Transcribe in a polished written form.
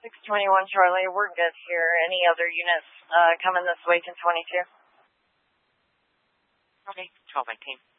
621 Charlie, we're good here. Any other units coming this week in 22? Okay, 1218.